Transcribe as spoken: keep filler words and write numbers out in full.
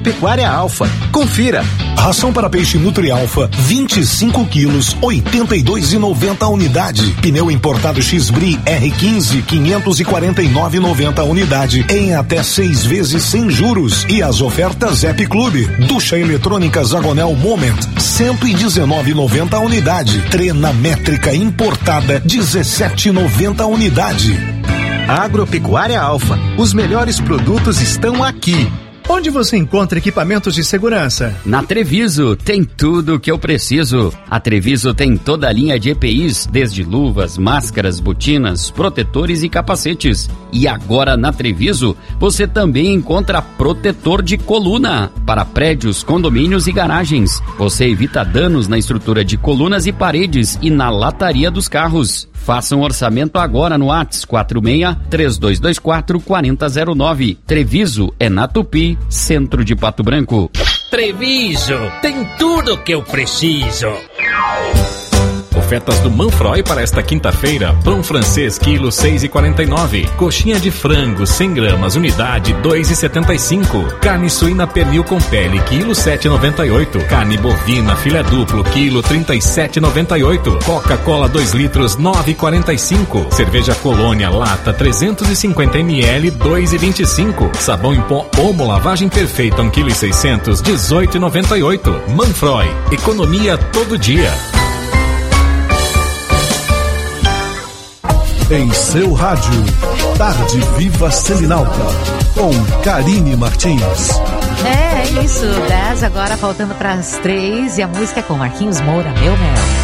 Pecuária Alfa. Confira. Ração para peixe Nutri-Alfa, vinte e cinco quilos, oitenta e dois reais e noventa centavos unidade. Pneu importado X-Bri R quinze, quinhentos e quarenta e nove reais e noventa centavos unidade, em até seis vezes sem juros. E as ofertas Zep Clube. Ducha eletrônica Zagonel Moment, cento e dezenove reais e noventa centavos unidade. Trena métrica importada, dezessete reais e noventa centavos unidade. Agropecuária Alfa. Os melhores produtos estão aqui. Onde você encontra equipamentos de segurança? Na Treviso tem tudo o que eu preciso. A Treviso tem toda a linha de E P Is, desde luvas, máscaras, botinas, protetores e capacetes. E agora na Treviso você também encontra protetor de coluna para prédios, condomínios e garagens. Você evita danos na estrutura de colunas e paredes e na lataria dos carros. Faça um orçamento agora no WhatsApp quatro seis, três dois dois quatro, quatro zero zero nove. Treviso é na Tupi, centro de Pato Branco. Treviso tem tudo que eu preciso. Ofertas do Manfroy para esta quinta-feira: pão francês quilo seis e quarenta e nove, coxinha de frango cem gramas unidade dois e setenta e cinco, carne suína pernil com pele quilo sete e noventa e oito, carne bovina filé duplo quilo trinta e sete e noventa e oito, Coca-Cola dois litros nove e quarenta e cinco, cerveja Colônia lata trezentos e cinquenta mililitros dois e vinte e cinco, sabão em pó Omo lavagem perfeita um quilo e seiscentos dezoito e noventa e oito. Manfroy, economia todo dia. Em seu rádio, Tarde Viva Selinalta, com Karine Martins. É, é isso, dez agora faltando para as três e a música é com Marquinhos Moura, Meu Mel.